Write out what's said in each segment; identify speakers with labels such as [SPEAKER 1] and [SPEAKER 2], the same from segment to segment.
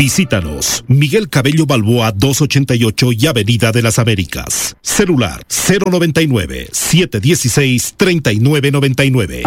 [SPEAKER 1] Visítanos, Miguel Cabello Balboa 288 y Avenida de las Américas. Celular 099-716-3999.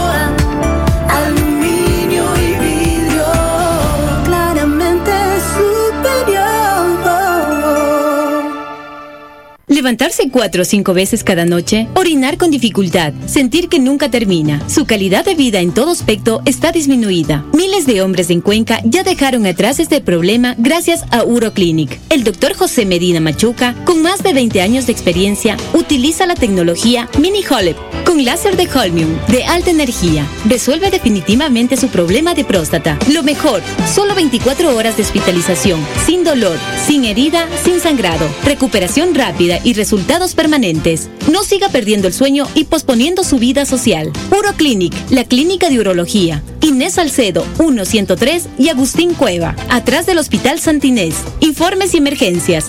[SPEAKER 2] Levantarse 4 o 5 veces cada noche, orinar con dificultad, sentir que nunca termina. Su calidad de vida en todo aspecto está disminuida. Miles de hombres en Cuenca ya dejaron atrás este problema gracias a Uroclinic. El doctor José Medina Machuca, con más de 20 años de experiencia, utiliza la tecnología Mini Holep con láser de Holmium de alta energía. Resuelve definitivamente su problema de próstata. Lo mejor, solo 24 horas de hospitalización, sin dolor, sin herida, sin sangrado, recuperación rápida y resultados permanentes. No siga perdiendo el sueño y posponiendo su vida social. Uroclinic, la clínica de urología. Inés Salcedo, 1-103 y Agustín Cueva, atrás del Hospital Santa Inés. Informes y emergencias,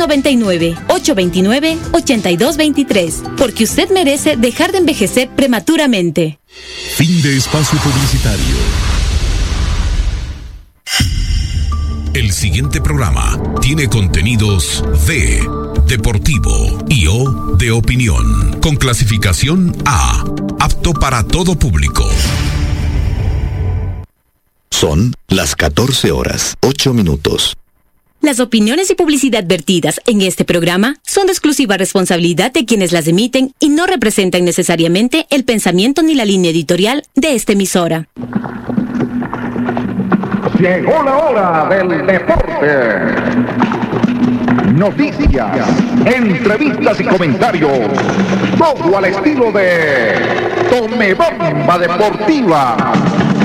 [SPEAKER 2] 099-829-8223. Porque usted merece dejar de envejecer prematuramente.
[SPEAKER 1] Fin de espacio publicitario. El siguiente programa tiene contenidos de deportivo y o de opinión, con clasificación A, apto para todo público.
[SPEAKER 3] Son las 14:08.
[SPEAKER 2] Las opiniones y publicidad vertidas en este programa son de exclusiva responsabilidad de quienes las emiten y no representan necesariamente el pensamiento ni la línea editorial de esta emisora.
[SPEAKER 4] Llegó la hora del deporte. Noticias, entrevistas y comentarios. Todo al estilo de Tomebomba Deportiva.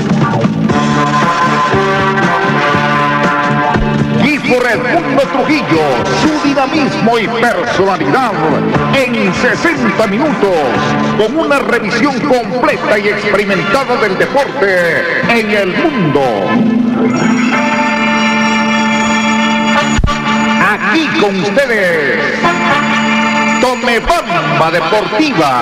[SPEAKER 4] Y por Edmundo Trujillo, su dinamismo y personalidad en 60 minutos, con una revisión completa y experimentada del deporte en el mundo. Aquí con ustedes, Tomebomba Deportiva.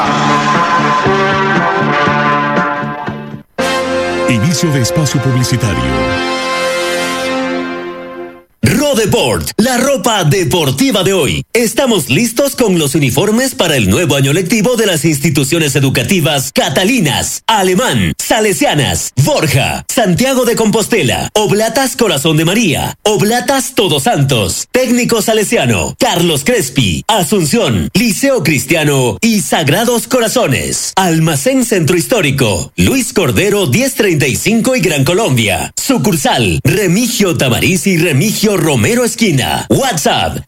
[SPEAKER 1] Inicio de espacio publicitario.
[SPEAKER 5] Rodeport, la ropa deportiva de hoy. Estamos listos con los uniformes para el nuevo año lectivo de las instituciones educativas Catalinas, Alemán, Salesianas, Borja, Santiago de Compostela, Oblatas Corazón de María, Oblatas Todos Santos, Técnico Salesiano, Carlos Crespi, Asunción, Liceo Cristiano y Sagrados Corazones. Almacén Centro Histórico, Luis Cordero 1035 y Gran Colombia. Sucursal, Remigio Tamariz y Remigio Romero Esquina. WhatsApp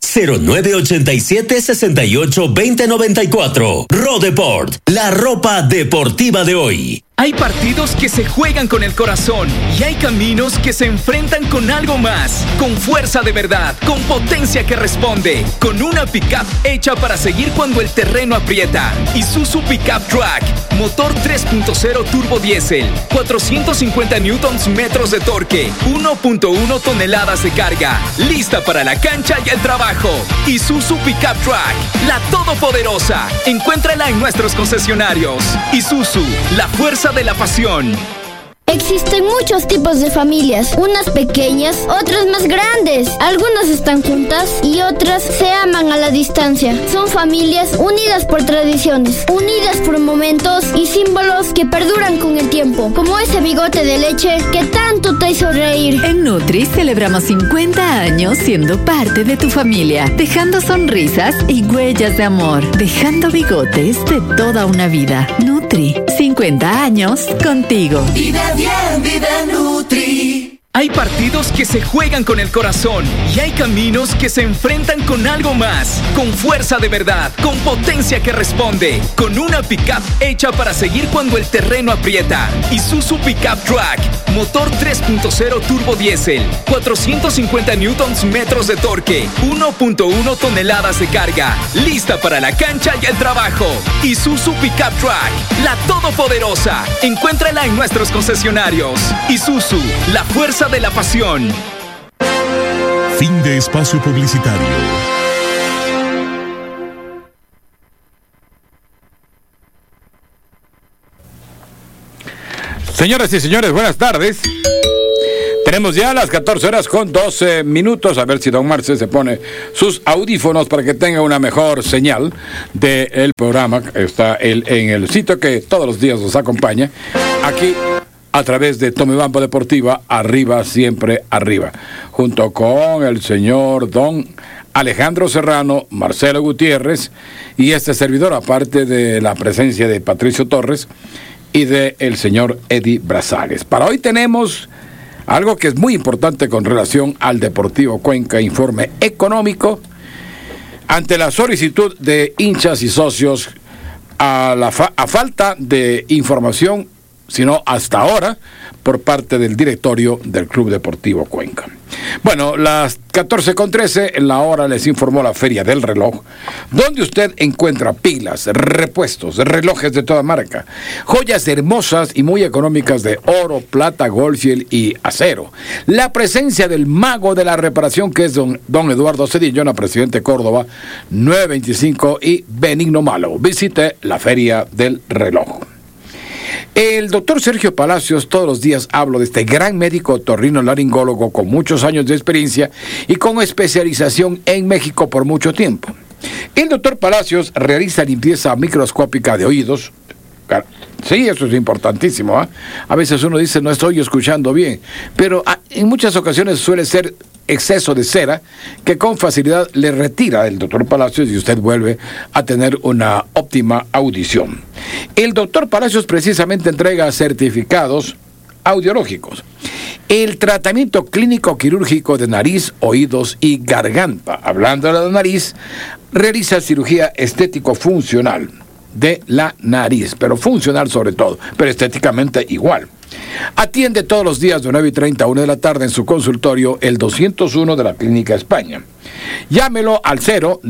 [SPEAKER 5] 0987-68-2094. Rodeport, la ropa deportiva de hoy.
[SPEAKER 6] Hay partidos que se juegan con el corazón y hay caminos que se enfrentan con algo más, con fuerza de verdad, con potencia que responde, con una pickup hecha para seguir cuando el terreno aprieta. Isuzu Pickup Track, motor 3.0 turbo diésel, 450 newtons metros de torque, 1.1 toneladas de carga, lista para la cancha y el trabajo. Isuzu Pickup Track, la todopoderosa. Encuéntrala en nuestros concesionarios. Isuzu, la fuerza de la pasión.
[SPEAKER 7] Existen muchos tipos de familias, unas pequeñas, otras más grandes. Algunas están juntas y otras se aman a la distancia. Son familias unidas por tradiciones, unidas por momentos y símbolos que perduran con el tiempo, como ese bigote de leche que tanto te hizo reír.
[SPEAKER 8] En Nutri celebramos 50 años siendo parte de tu familia, dejando sonrisas y huellas de amor, dejando bigotes de toda una vida. Nutri, 50 años contigo.
[SPEAKER 9] Vive bien, vive Nutri.
[SPEAKER 6] Hay partidos que se juegan con el corazón y hay caminos que se enfrentan con algo más, con fuerza de verdad, con potencia que responde, con una pickup hecha para seguir cuando el terreno aprieta. Isuzu Pickup Track, motor 3.0 turbo diésel, 450 newtons metros de torque, 1.1 toneladas de carga, lista para la cancha y el trabajo. Isuzu Pickup Track, la todopoderosa. Encuéntrala en nuestros concesionarios. Isuzu, la fuerza de la pasión.
[SPEAKER 1] Fin de espacio publicitario.
[SPEAKER 10] Señoras y señores, buenas tardes. Tenemos ya las 14:12. A ver si don Marce se pone sus audífonos para que tenga una mejor señal del programa. Está él en el sitio que todos los días nos acompaña. Aquí a través de Tomebamba Deportiva, arriba, siempre arriba. Junto con el señor don Alejandro Serrano, Marcelo Gutiérrez y este servidor, aparte de la presencia de Patricio Torres y de el señor Eddie Brazales. Para hoy tenemos algo que es muy importante con relación al Deportivo Cuenca, informe económico ante la solicitud de hinchas y socios a falta de información, sino hasta ahora, por parte del directorio del Club Deportivo Cuenca. Bueno, las 14:13, en la hora les informó la Feria del Reloj, donde usted encuentra pilas, repuestos, relojes de toda marca, joyas hermosas y muy económicas de oro, plata, goldfield y acero. La presencia del mago de la reparación, que es don Eduardo Cedillo, en la Presidente Córdoba, 925 y Benigno Malo. Visite la Feria del Reloj. El doctor Sergio Palacios, todos los días hablo de este gran médico otorrinolaringólogo con muchos años de experiencia y con especialización en México por mucho tiempo. El doctor Palacios realiza limpieza microscópica de oídos. Sí, eso es importantísimo, ¿eh? A veces uno dice, no estoy escuchando bien, pero en muchas ocasiones suele ser exceso de cera que con facilidad le retira el doctor Palacios y usted vuelve a tener una óptima audición. El doctor Palacios precisamente entrega certificados audiológicos. El tratamiento clínico quirúrgico de nariz, oídos y garganta. Hablando de la nariz, realiza cirugía estético-funcional de la nariz, pero funcional sobre todo, pero estéticamente igual. Atiende todos los días de 9:30 a 1 de la tarde en su consultorio, el 201 de la Clínica España. Llámelo al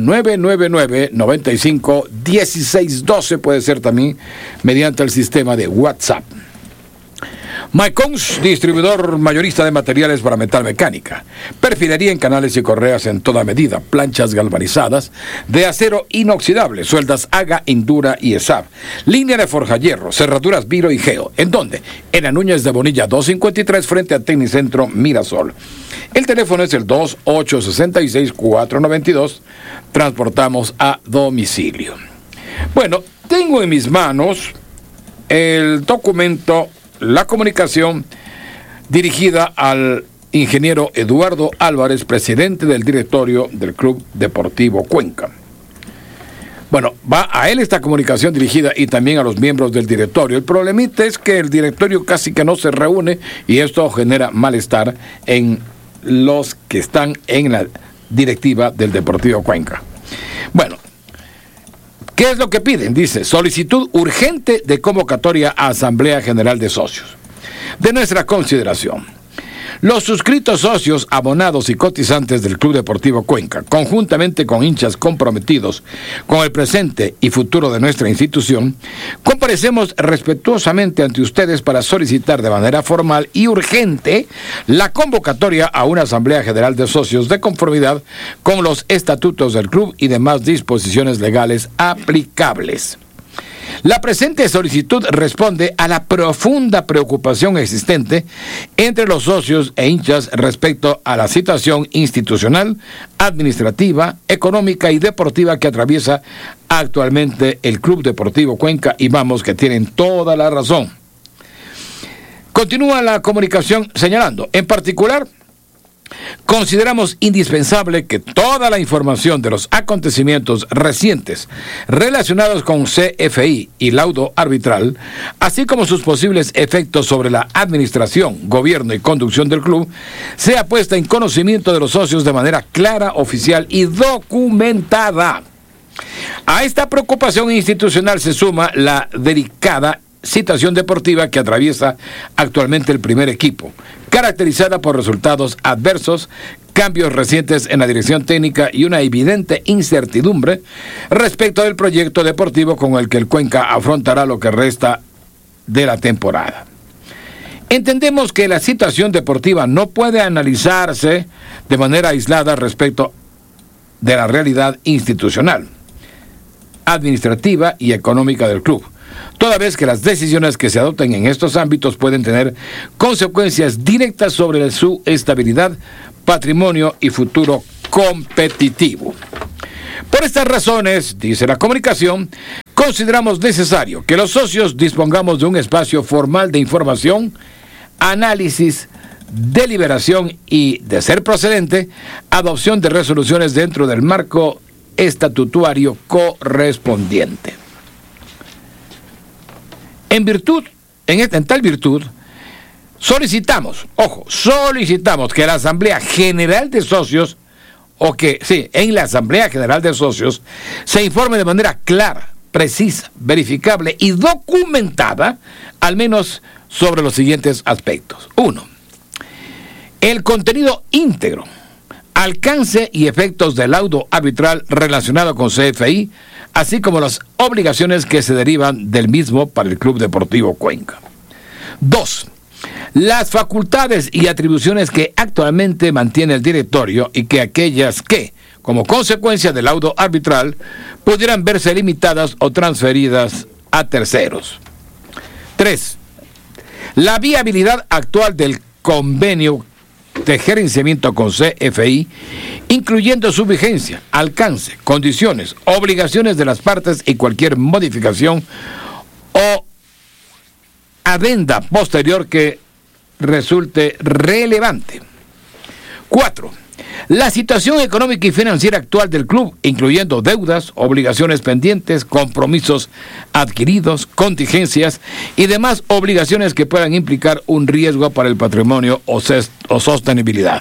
[SPEAKER 10] 0999-95-1612, puede ser también mediante el sistema de WhatsApp. Mycons, distribuidor mayorista de materiales para metal mecánica, perfilería en canales y correas en toda medida, planchas galvanizadas de acero inoxidable, sueldas Haga, Indura y ESAB, línea de forja hierro, cerraduras Viro y Geo. ¿En dónde? En la Núñez de Bonilla 253 frente a Tecnicentro Mirasol. El teléfono es el 2866-492. Transportamos a domicilio. Bueno, tengo en mis manos el documento, la comunicación dirigida al ingeniero Eduardo Álvarez, presidente del directorio del Club Deportivo Cuenca. Bueno, va a él esta comunicación dirigida y también a los miembros del directorio. El problemita es que el directorio casi que no se reúne y esto genera malestar en los que están en la directiva del Deportivo Cuenca. Bueno, ¿qué es lo que piden? Dice, solicitud urgente de convocatoria a Asamblea General de Socios. De nuestra consideración, los suscritos socios, abonados y cotizantes del Club Deportivo Cuenca, conjuntamente con hinchas comprometidos con el presente y futuro de nuestra institución, comparecemos respetuosamente ante ustedes para solicitar de manera formal y urgente la convocatoria a una Asamblea General de Socios de conformidad con los estatutos del club y demás disposiciones legales aplicables. La presente solicitud responde a la profunda preocupación existente entre los socios e hinchas respecto a la situación institucional, administrativa, económica y deportiva que atraviesa actualmente el Club Deportivo Cuenca, y vamos que tienen toda la razón. Continúa la comunicación señalando, en particular, consideramos indispensable que toda la información de los acontecimientos recientes relacionados con CFI y laudo arbitral, así como sus posibles efectos sobre la administración, gobierno y conducción del club, sea puesta en conocimiento de los socios de manera clara, oficial y documentada. A esta preocupación institucional se suma la delicada situación deportiva que atraviesa actualmente el primer equipo, caracterizada por resultados adversos, cambios recientes en la dirección técnica y una evidente incertidumbre respecto del proyecto deportivo con el que el Cuenca afrontará lo que resta de la temporada. Entendemos que la situación deportiva no puede analizarse de manera aislada respecto de la realidad institucional, administrativa y económica del club. toda vez que las decisiones que se adopten en estos ámbitos pueden tener consecuencias directas sobre su estabilidad, patrimonio y futuro competitivo. Por estas razones, dice la comunicación, consideramos necesario que los socios dispongamos de un espacio formal de información, análisis, deliberación y, de ser procedente, adopción de resoluciones dentro del marco estatutario correspondiente. En tal virtud, solicitamos que la Asamblea General de Socios, en la Asamblea General de Socios, se informe de manera clara, precisa, verificable y documentada, al menos sobre los siguientes aspectos. 1. El contenido íntegro, alcance y efectos del laudo arbitral relacionado con CFI, así como las obligaciones que se derivan del mismo para el Club Deportivo Cuenca. 2. Las facultades y atribuciones que actualmente mantiene el directorio y que aquellas que, como consecuencia del laudo arbitral, pudieran verse limitadas o transferidas a terceros. 3. La viabilidad actual del convenio de gerenciamiento con CFI, incluyendo su vigencia, alcance, condiciones, obligaciones de las partes y cualquier modificación o adenda posterior que resulte relevante. 4. La situación económica y financiera actual del club, incluyendo deudas, obligaciones pendientes, compromisos adquiridos, contingencias y demás obligaciones que puedan implicar un riesgo para el patrimonio o sostenibilidad.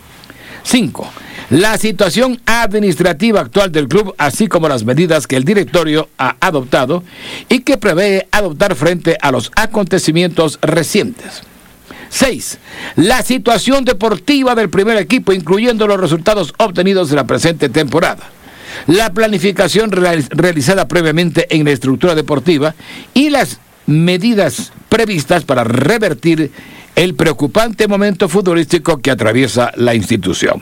[SPEAKER 10] 5. La situación administrativa actual del club, así como las medidas que el directorio ha adoptado y que prevé adoptar frente a los acontecimientos recientes. 6. La situación deportiva del primer equipo, incluyendo los resultados obtenidos en la presente temporada. La planificación realizada previamente en la estructura deportiva y las medidas previstas para revertir el preocupante momento futbolístico que atraviesa la institución.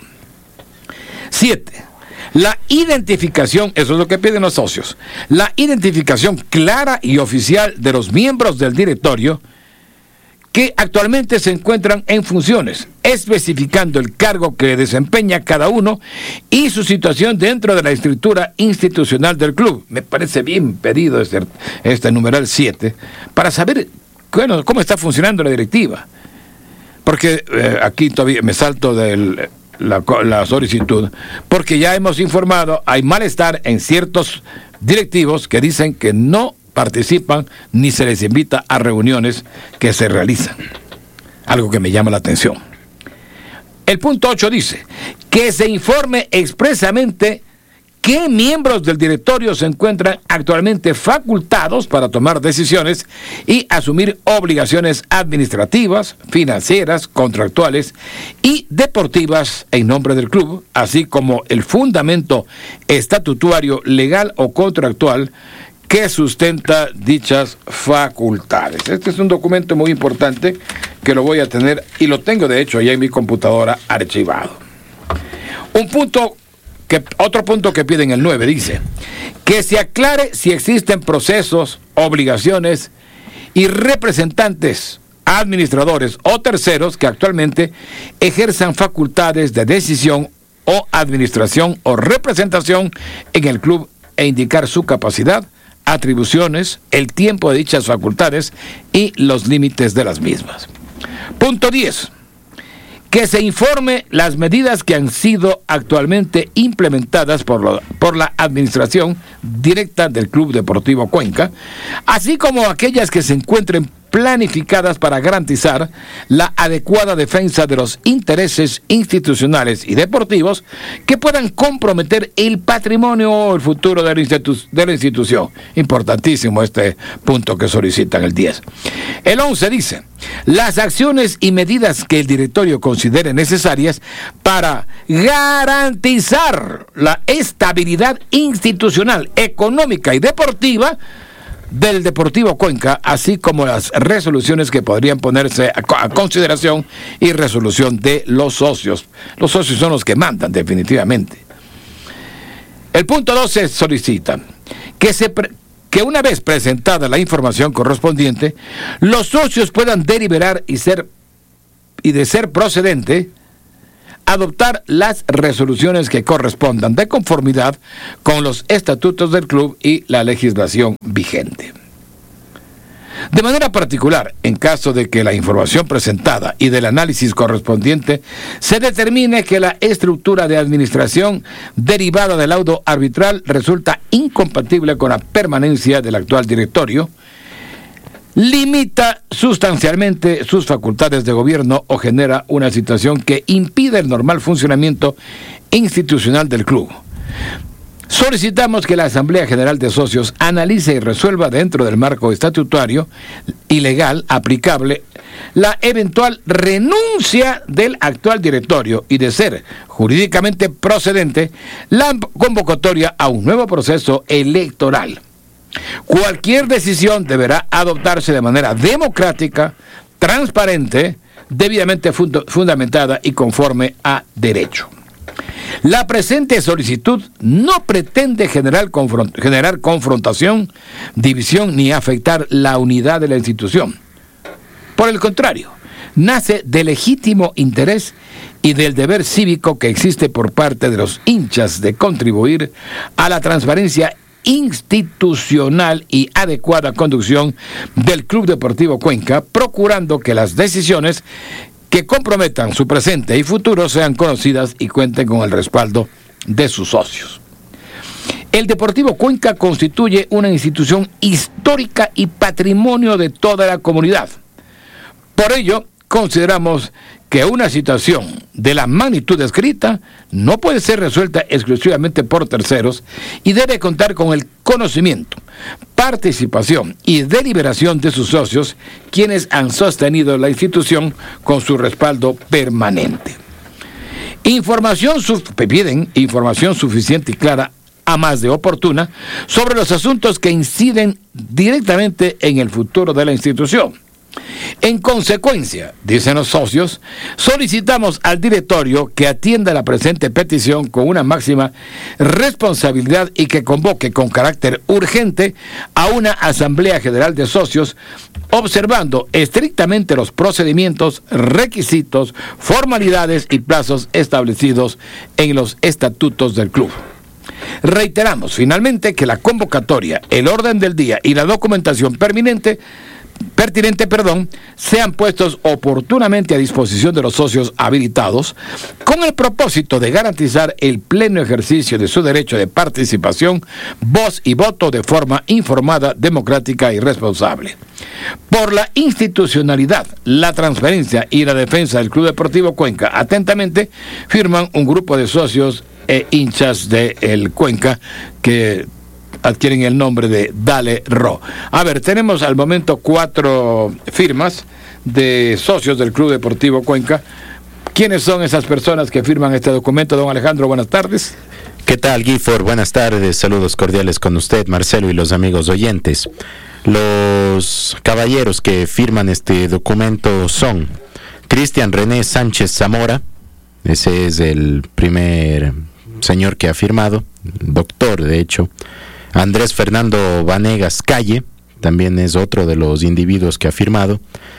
[SPEAKER 10] 7. La identificación, eso es lo que piden los socios, la identificación clara y oficial de los miembros del directorio que actualmente se encuentran en funciones, especificando el cargo que desempeña cada uno y su situación dentro de la estructura institucional del club. Me parece bien pedido este numeral 7, para saber cómo está funcionando la directiva. Porque aquí todavía me salto de la solicitud, porque ya hemos informado, hay malestar en ciertos directivos que dicen que no participan ni se les invita a reuniones que se realizan. Algo que me llama la atención. El punto 8 dice que se informe expresamente qué miembros del directorio se encuentran actualmente facultados para tomar decisiones y asumir obligaciones administrativas, financieras, contractuales y deportivas en nombre del club, así como el fundamento estatutario, legal o contractual que sustenta dichas facultades. Este es un documento muy importante que lo voy a tener, y lo tengo de hecho ya en mi computadora archivado. Otro punto que piden el 9 dice que se aclare si existen procesos, obligaciones y representantes, administradores o terceros que actualmente ejerzan facultades de decisión o administración o representación en el club, e indicar su capacidad, atribuciones, el tiempo de dichas facultades y los límites de las mismas. Punto 10. Que se informe las medidas que han sido actualmente implementadas por la administración directa del Club Deportivo Cuenca, así como aquellas que se encuentren planificadas para garantizar la adecuada defensa de los intereses institucionales y deportivos que puedan comprometer el patrimonio o el futuro de la institución. Importantísimo este punto que solicitan el 10. El 11 dice: las acciones y medidas que el directorio considere necesarias para garantizar la estabilidad institucional, económica y deportiva del Deportivo Cuenca, así como las resoluciones que podrían ponerse a consideración y resolución de los socios. Los socios son los que mandan definitivamente. El punto 12 solicita que que una vez presentada la información correspondiente, los socios puedan deliberar y de ser procedente, adoptar las resoluciones que correspondan de conformidad con los estatutos del club y la legislación vigente. De manera particular, en caso de que la información presentada y del análisis correspondiente se determine que la estructura de administración derivada del laudo arbitral resulta incompatible con la permanencia del actual directorio, limita sustancialmente sus facultades de gobierno o genera una situación que impide el normal funcionamiento institucional del club, solicitamos que la Asamblea General de Socios analice y resuelva dentro del marco estatutario y legal aplicable la eventual renuncia del actual directorio y, de ser jurídicamente procedente, la convocatoria a un nuevo proceso electoral. Cualquier decisión deberá adoptarse de manera democrática, transparente, debidamente fundamentada y conforme a derecho. La presente solicitud no pretende generar confrontación, división ni afectar la unidad de la institución. Por el contrario, nace del legítimo interés y del deber cívico que existe por parte de los hinchas de contribuir a la transparencia institucional y adecuada conducción del Club Deportivo Cuenca, procurando que las decisiones que comprometan su presente y futuro sean conocidas y cuenten con el respaldo de sus socios. El Deportivo Cuenca constituye una institución histórica y patrimonio de toda la comunidad. Por ello, consideramos que una situación de la magnitud descrita no puede ser resuelta exclusivamente por terceros y debe contar con el conocimiento, participación y deliberación de sus socios, quienes han sostenido la institución con su respaldo permanente. Piden información suficiente y clara, a más de oportuna, sobre los asuntos que inciden directamente en el futuro de la institución. En consecuencia, dicen los socios, solicitamos al directorio que atienda la presente petición con una máxima responsabilidad y que convoque con carácter urgente a una Asamblea General de Socios, observando estrictamente los procedimientos, requisitos, formalidades y plazos establecidos en los estatutos del club. Reiteramos finalmente que la convocatoria, el orden del día y la documentación pertinente, sean puestos oportunamente a disposición de los socios habilitados, con el propósito de garantizar el pleno ejercicio de su derecho de participación, voz y voto de forma informada, democrática y responsable. Por la institucionalidad, la transparencia y la defensa del Club Deportivo Cuenca, atentamente, firman un grupo de socios e hinchas del Cuenca que adquieren el nombre de Dale Ro. A ver, tenemos al momento 4 firmas de socios del Club Deportivo Cuenca. ¿Quiénes son esas personas que firman este documento? Don Alejandro, buenas tardes.
[SPEAKER 11] ¿Qué tal, Gifford? Buenas tardes, saludos cordiales con usted, Marcelo, y los amigos oyentes. Los caballeros que firman este documento son Cristian René Sánchez Zamora, ese es el primer señor que ha firmado, doctor de hecho. Andrés Fernando Vanegas Calle, también es otro de los individuos que ha firmado.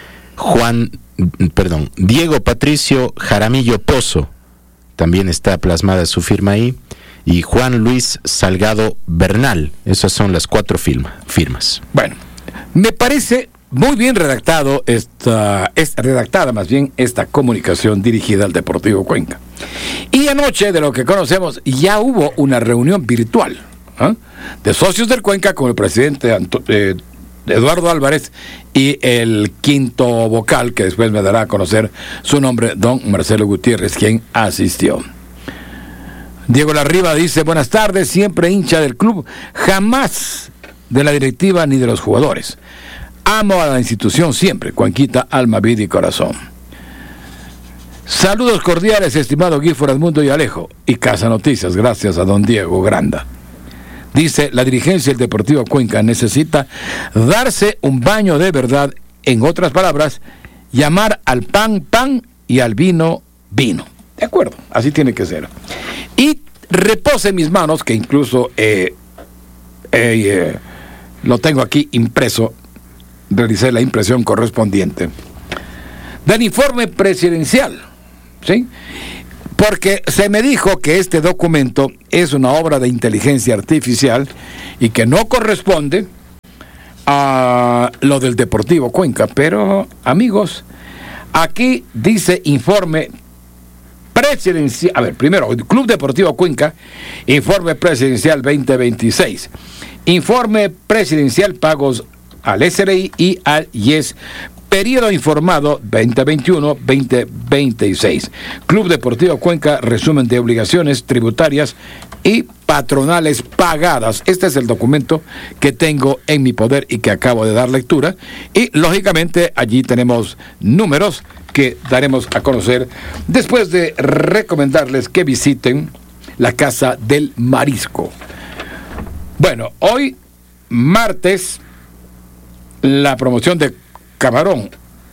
[SPEAKER 11] Diego Patricio Jaramillo Pozo, también está plasmada su firma ahí. Y Juan Luis Salgado Bernal, esas son las 4 firmas.
[SPEAKER 10] Bueno, me parece muy bien redactada más bien esta comunicación dirigida al Deportivo Cuenca. Y anoche, de lo que conocemos, ya hubo una reunión virtual de socios del Cuenca con el presidente Eduardo Álvarez y el quinto vocal, que después me dará a conocer su nombre, don Marcelo Gutiérrez, quien asistió. Diego Larriba dice: buenas tardes, siempre hincha del club, jamás de la directiva ni de los jugadores. Amo a la institución siempre, Cuenquita, alma, vida y corazón. Saludos cordiales, estimado Gifford, Edmundo y Alejo, y Casa Noticias, gracias a don Diego Granda. Dice: la dirigencia del Deportivo Cuenca necesita darse un baño de verdad, en otras palabras, llamar al pan, pan y al vino, vino. De acuerdo, así tiene que ser. Y repose en mis manos, que incluso lo tengo aquí impreso, realicé la impresión correspondiente, del informe presidencial, ¿sí? Porque se me dijo que este documento es una obra de inteligencia artificial y que no corresponde a lo del Deportivo Cuenca. Pero, amigos, aquí dice informe presidencial. A ver, primero, Club Deportivo Cuenca, informe presidencial 2026. Informe presidencial pagos al SRI y al IES. Periodo informado 2021-2026. Club Deportivo Cuenca, resumen de obligaciones tributarias y patronales pagadas. Este es el documento que tengo en mi poder y que acabo de dar lectura. Y lógicamente allí tenemos números que daremos a conocer después de recomendarles que visiten la Casa del Marisco. Bueno, hoy martes, la promoción de camarón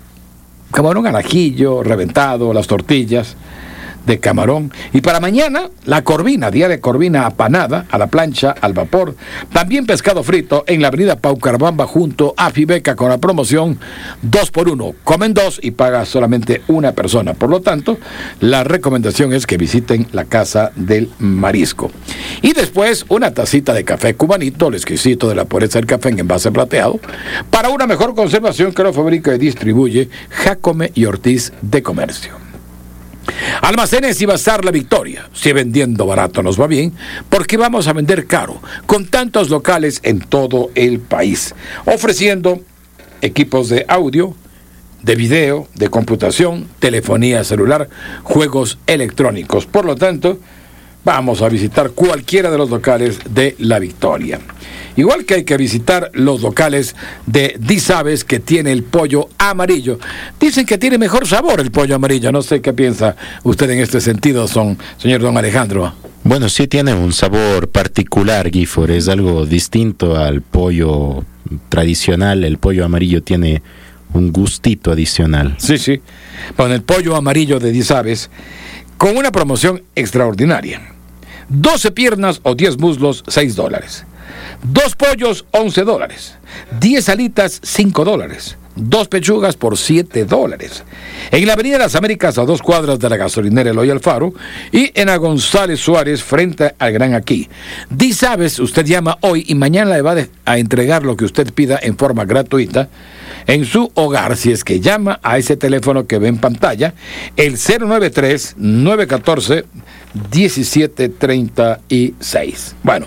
[SPEAKER 10] al ajillo, reventado, las tortillas de camarón. Y para mañana, la corvina, día de corvina apanada, a la plancha, al vapor. También pescado frito en la avenida Paucarbamba junto a Fibeca con la promoción 2x1. Comen 2 y paga solamente una persona. Por lo tanto, la recomendación es que visiten la Casa del Marisco. Y después, una tacita de café cubanito, el exquisito de la pureza del café en envase plateado, para una mejor conservación que lo fabrica y distribuye Jacome y Ortiz de Comercio. Almacenes y Bazar La Victoria. Si vendiendo barato nos va bien, porque vamos a vender caro, con tantos locales en todo el país, ofreciendo equipos de audio, de video, de computación, telefonía celular, juegos electrónicos. Por lo tanto, vamos a visitar cualquiera de los locales de La Victoria. Igual que hay que visitar los locales de Disaves, que tiene el pollo amarillo. Dicen que tiene mejor sabor el pollo amarillo. No sé qué piensa usted en este sentido, señor don Alejandro.
[SPEAKER 11] Bueno, sí tiene un sabor particular, Gifford. Es algo distinto al pollo tradicional. El pollo amarillo tiene un gustito adicional.
[SPEAKER 10] Sí, sí. Bueno, el pollo amarillo de Disaves, con una promoción extraordinaria. 12 piernas o 10 muslos, $6. 2 pollos, $11. 10 alitas, $5. 2 pechugas por $7. En la Avenida Las Américas, a 2 cuadras de la gasolinera Eloy Alfaro, y en la González Suárez, frente al Gran Aquí. Disaves, usted llama hoy y mañana le va a entregar lo que usted pida en forma gratuita en su hogar, si es que llama a ese teléfono que ve en pantalla, el 093-914-1736. Bueno,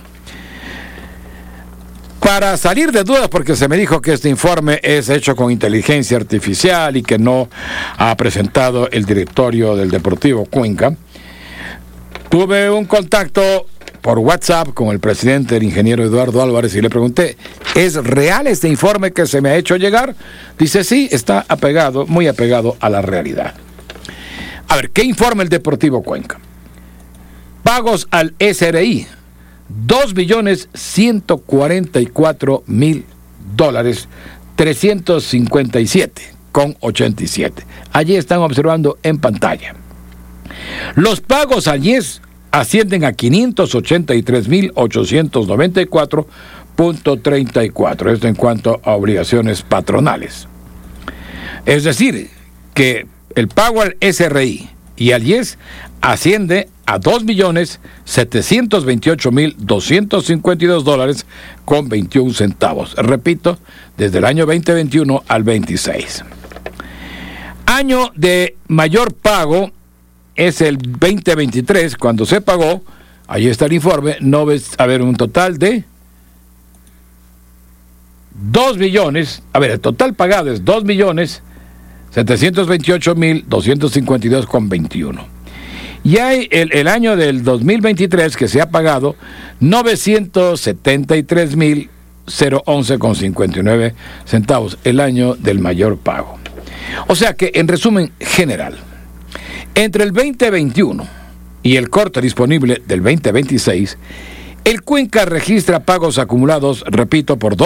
[SPEAKER 10] para salir de dudas, porque se me dijo que este informe es hecho con inteligencia artificial y que no ha presentado el directorio del Deportivo Cuenca, tuve un contacto por WhatsApp con el presidente, el ingeniero Eduardo Álvarez, y le pregunté, ¿es real este informe que se me ha hecho llegar? Dice, sí, está apegado, muy apegado a la realidad. A ver, ¿qué informa el Deportivo Cuenca? Pagos al SRI, $2.144.000, 357,87. Allí están observando en pantalla. Los pagos al IES ascienden a 583.894.34. Esto en cuanto a obligaciones patronales. Es decir, que el pago al SRI y al IES asciende a $2.758.252.21. Repito, desde el año 2021 al 26. Año de mayor pago es el 2023, cuando se pagó, ahí está el informe, no ves, a ver, un total de 2 millones, a ver, el total pagado es 2.728.252,21. Y hay el año del 2023 que se ha pagado 973.011,59 centavos, el año del mayor pago. O sea que, en resumen general, entre el 2021 y el corte disponible del 2026, el Cuenca registra pagos acumulados, repito, por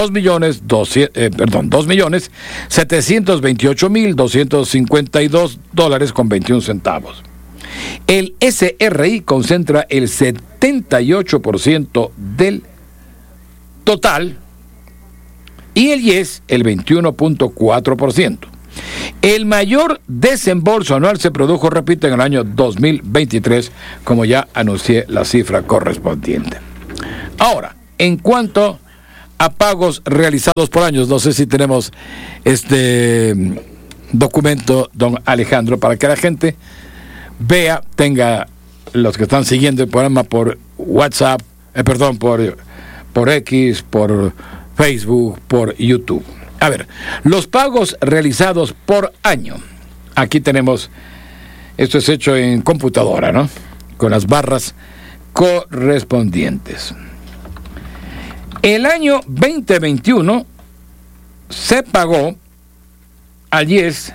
[SPEAKER 10] $2.728.252.21. El SRI concentra el 78% del total y el IES el 21.4%. El mayor desembolso anual se produjo, repito, en el año 2023, como ya anuncié la cifra correspondiente. Ahora, en cuanto a pagos realizados por años, no sé si tenemos este documento, don Alejandro, para que la gente vea, tenga, los que están siguiendo el programa por WhatsApp, por X, por Facebook, por YouTube. A ver, los pagos realizados por año. Aquí tenemos, esto es hecho en computadora, ¿no? Con las barras correspondientes. El año 2021 se pagó al IES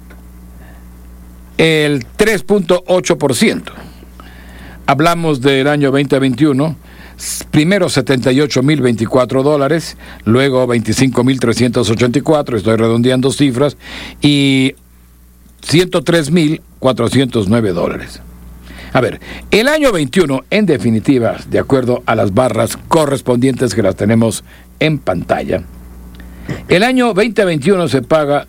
[SPEAKER 10] el 3.8%. Hablamos del año 2021. Primero $78,024, luego $25,384, estoy redondeando cifras, y $103,409. A ver, el año 21, en definitiva, de acuerdo a las barras correspondientes que las tenemos en pantalla, el año 2021 se paga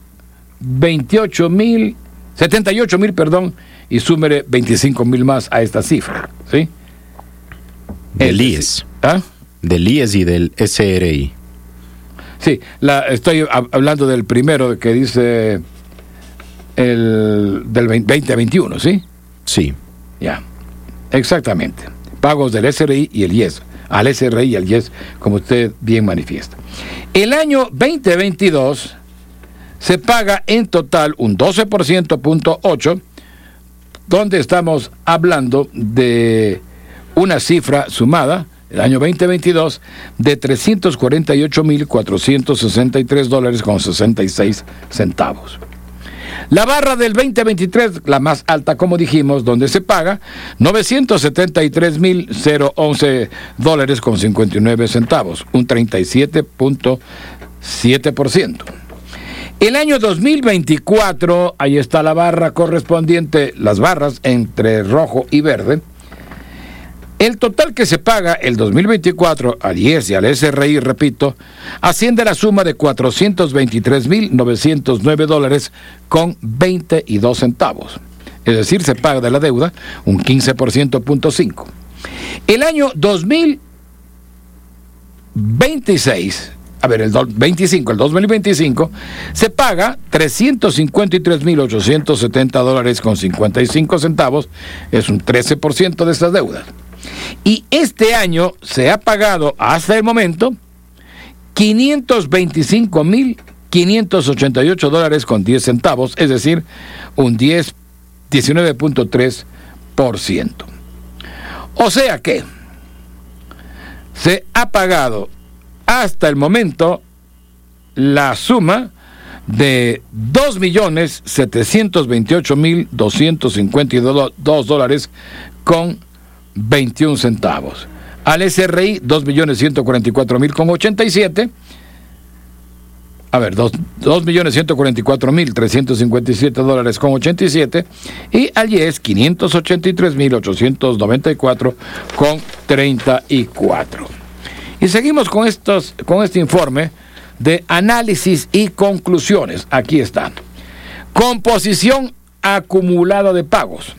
[SPEAKER 10] 78,000, y súmere 25,000 más a esta cifra, ¿sí?
[SPEAKER 11] Del IES.
[SPEAKER 10] ¿Ah?
[SPEAKER 11] Del IES y del SRI.
[SPEAKER 10] Sí, estoy hablando del primero que dice del 2021, ¿sí?
[SPEAKER 11] Sí.
[SPEAKER 10] Ya, exactamente. Pagos del SRI y el IES. Al SRI y al IES, como usted bien manifiesta. El año 2022 se paga en total un 12.8%, donde estamos hablando de una cifra sumada, el año 2022, de $348,463.66. La barra del 2023, la más alta, como dijimos, donde se paga $973,011.59, un 37.7%. El año 2024, ahí está la barra correspondiente, las barras entre rojo y verde. El total que se paga el 2024 al IES y al SRI, repito, asciende a la suma de $423,909.22. Es decir, se paga de la deuda un 15.5%. El año 2026, el 2025, se paga $353,870.55, es un 13% de estas deudas. Y este año se ha pagado hasta el momento $525,588.10, es decir, un 19.3%. O sea que se ha pagado hasta el momento la suma de $2,728,252 con 21 centavos. Al SRI, $2,144,087. $2,144,357 con 87. Y al IES, $583,894 con 34. Y seguimos con este informe de análisis y conclusiones. Aquí está. Composición acumulada de pagos.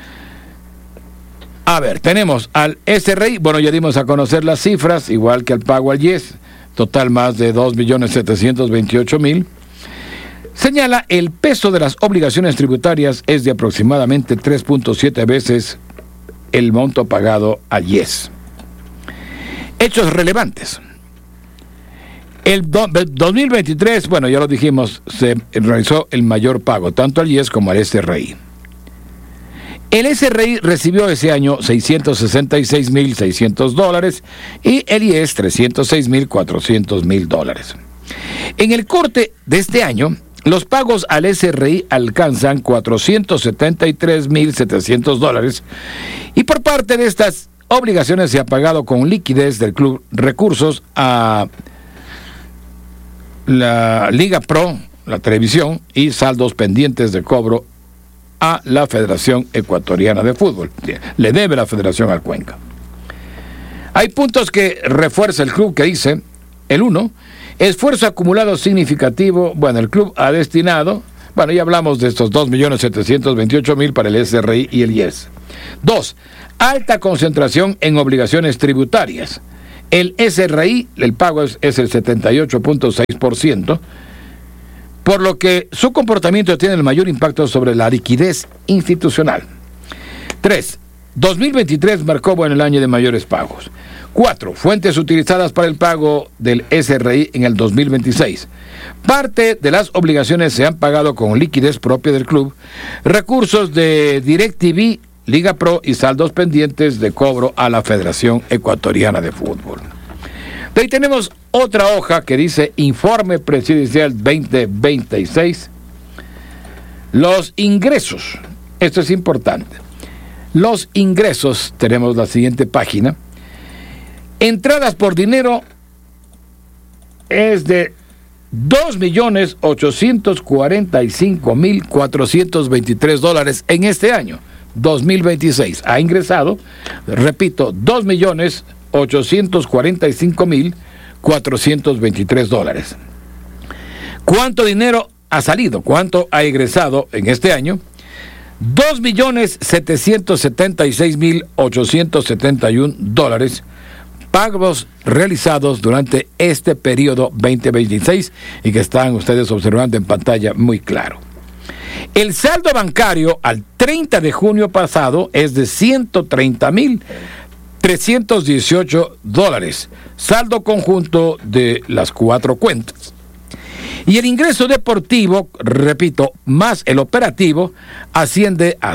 [SPEAKER 10] Tenemos al SRI, ya dimos a conocer las cifras, igual que al pago al IES, total más de 2,728,000. Señala, el peso de las obligaciones tributarias es de aproximadamente 3.7 veces el monto pagado al IES. Hechos relevantes. El 2023, ya lo dijimos, se realizó el mayor pago, tanto al IES como al SRI. El SRI recibió ese año $666,600 y el IES $306,400,000. En el corte de este año, los pagos al SRI alcanzan $473,700 y por parte de estas obligaciones se ha pagado con liquidez del Club recursos a la Liga Pro, la televisión, y saldos pendientes de cobro a la Federación Ecuatoriana de Fútbol. Le debe la Federación al Cuenca. Hay puntos que refuerza el club que dice, el 1, Esfuerzo acumulado significativo. Bueno, el club ha destinado, bueno, ya hablamos de estos 2.728.000 para el SRI y el IES. 2. Alta concentración en obligaciones tributarias. El SRI, el pago es el 78.6%, por lo que su comportamiento tiene el mayor impacto sobre la liquidez institucional. 3. 2023 marcó bueno el año de mayores pagos. 4. Fuentes utilizadas para el pago del SRI en el 2026. Parte de las obligaciones se han pagado con liquidez propia del club, recursos de DirecTV, Liga Pro y saldos pendientes de cobro a la Federación Ecuatoriana de Fútbol. De ahí tenemos otra hoja que dice Informe Presidencial 2026. Los ingresos. Esto es importante. Los ingresos, tenemos la siguiente página. Entradas por dinero es de $2.845.423 en este año, 2026. Ha ingresado, repito, $2.845.423. ¿Cuánto dinero ha salido? ¿Cuánto ha ingresado en este año? $2.776.871 pagos realizados durante este periodo 2026 y que están ustedes observando en pantalla muy claro. El saldo bancario al 30 de junio pasado es de $130.318, saldo conjunto de las 4 cuentas. Y el ingreso deportivo, repito, más el operativo, asciende a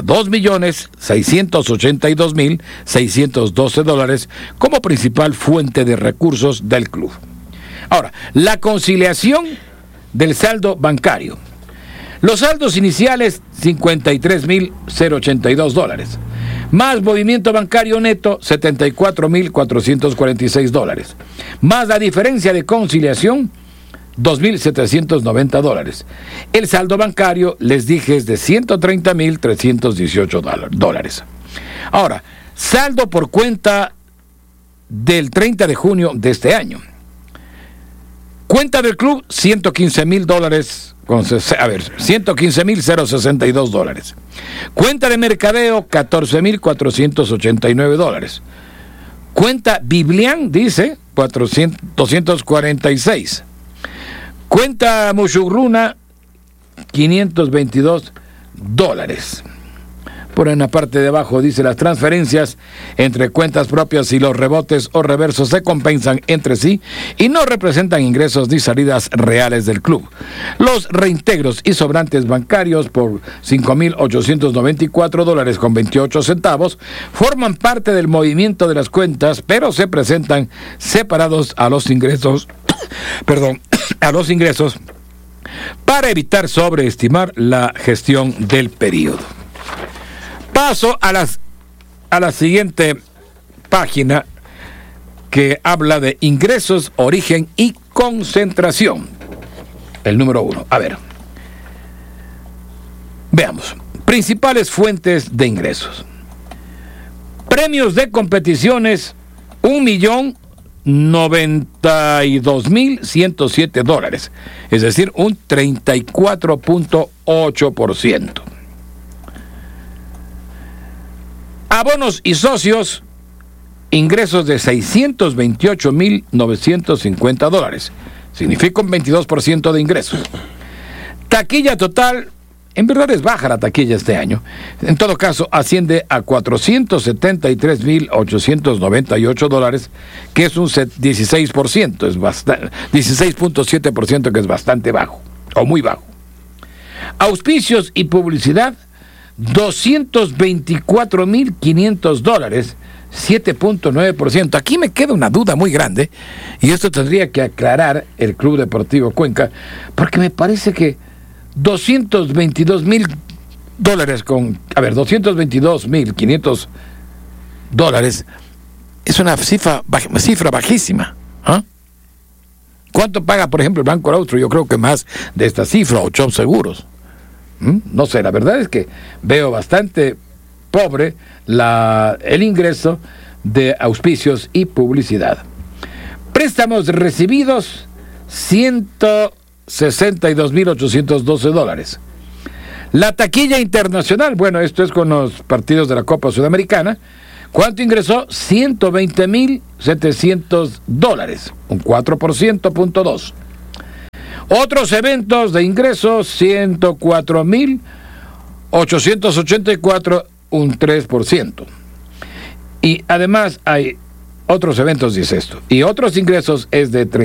[SPEAKER 10] $2.682.612 como principal fuente de recursos del club. Ahora, la conciliación del saldo bancario. Los saldos iniciales, $53.082. Más movimiento bancario neto, $74.446. Más la diferencia de conciliación, $2.790. El saldo bancario, les dije, es de $130.318. Ahora, saldo por cuenta del 30 de junio de este año. Cuenta del club, $115.062. Cuenta de mercadeo, $14.489. Cuenta Biblian, dice, $246. Cuenta Mushurruna, $522. Por en la parte de abajo dice: las transferencias entre cuentas propias y los rebotes o reversos se compensan entre sí y no representan ingresos ni salidas reales del club. Los reintegros y sobrantes bancarios por $5.894.28 forman parte del movimiento de las cuentas, pero se presentan separados a los ingresos, para evitar sobreestimar la gestión del periodo. Paso a la siguiente página, que habla de ingresos, origen y concentración. El número 1. A ver. Veamos. Principales fuentes de ingresos. Premios de competiciones, $1.092.107, es decir, un 34.8%. Abonos y socios, ingresos de $628.950, significa un 22% de ingresos. Taquilla total, en verdad es baja la taquilla este año, en todo caso asciende a $473.898, que es un 16%, es 16.7%, que es bastante bajo, o muy bajo. Auspicios y publicidad, $224.500, 7.9%. Aquí me queda una duda muy grande, y esto tendría que aclarar el Club Deportivo Cuenca, porque me parece que $222.500 es una cifra bajísima. ¿Ah? ¿Cuánto paga, por ejemplo, el Banco Austro? Yo creo que más de esta cifra, o Chop Seguros. No sé, la verdad es que veo bastante pobre el ingreso de auspicios y publicidad. Préstamos recibidos, $162.812. La taquilla internacional, bueno, esto es con los partidos de la Copa Sudamericana. ¿Cuánto ingresó? $120.700, un 4%.2. Otros eventos de ingresos, $104.884, un 3%. Y además hay otros eventos, dice esto, y otros ingresos es de